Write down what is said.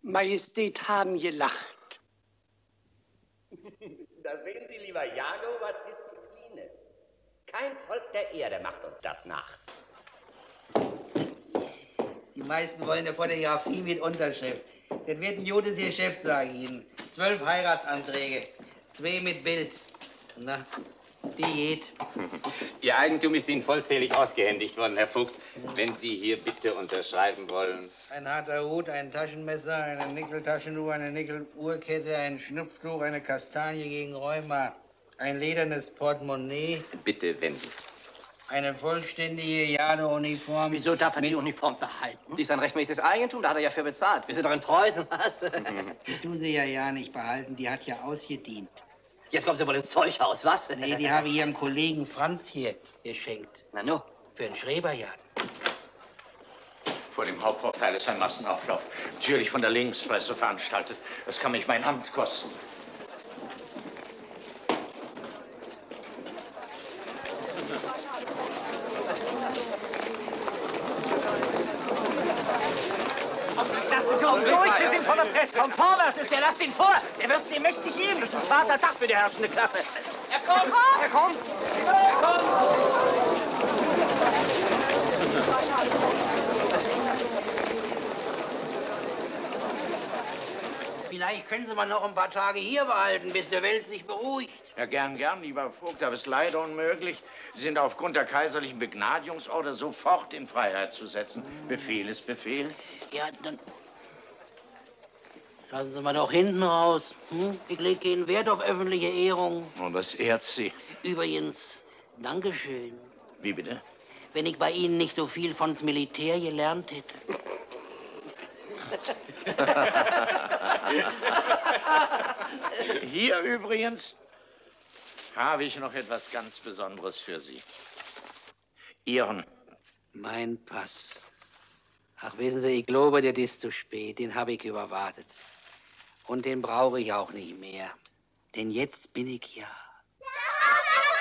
Majestät haben gelacht. Da sehen Sie, lieber Jago, was Disziplin ist. Kein Volk der Erde macht uns das nach. Die meisten wollen eine Fotografie mit Unterschrift. Das wird ein gutes Geschäft, sage ich Ihnen. 12 Heiratsanträge, 2 mit Bild. Na, die geht. Ihr Eigentum ist Ihnen vollzählig ausgehändigt worden, Herr Vogt. Wenn Sie hier bitte unterschreiben wollen. Ein harter Hut, ein Taschenmesser, eine Nickeltaschenuhr, eine Nickeluhrkette, ein Schnupftuch, eine Kastanie gegen Rheuma, ein ledernes Portemonnaie. Bitte, wenn Sie. Eine vollständige Jadeuniform. Wieso darf er die Uniform behalten? Die ist ein rechtmäßiges Eigentum, da hat er ja für bezahlt. Wir sind doch in Preußen, was? Die tun sie ja nicht behalten, die hat ja ausgedient. Jetzt kommen Sie wohl ins Zeughaus, was? Nee, die habe ich ihrem Kollegen Franz hier geschenkt. Na nu. Für einen Schreberjagd. Vor dem Hauptportal ist ein Massenauflauf. Natürlich von der Linkspresse veranstaltet. Das kann mich mein Amt kosten. Lassen Sie uns durch, wir sind von der Presse. Komm vorwärts, ist der, lasst ihn vor. Der wird Sie mächtig geben. Das ist ein schwarzer Tag für die herrschende Klasse. Er kommt! Er kommt! Er kommt! Vielleicht können Sie mal noch ein paar Tage hier behalten, bis die Welt sich beruhigt. Ja, gern, lieber Vogt, aber es ist leider unmöglich. Sie sind aufgrund der kaiserlichen Begnadigungsorder sofort in Freiheit zu setzen. Befehl ist Befehl. Ja, dann lassen Sie mal doch hinten raus. Ich lege Ihnen Wert auf öffentliche Ehrung. Und das ehrt Sie. Übrigens, Dankeschön. Wie bitte? Wenn ich bei Ihnen nicht so viel von's Militär gelernt hätte. Hier übrigens habe ich noch etwas ganz Besonderes für Sie. Ihren. Mein Pass. Ach, wissen Sie, ich glaube, das ist zu spät. Den habe ich überwartet. Und den brauche ich auch nicht mehr. Denn jetzt bin ich ja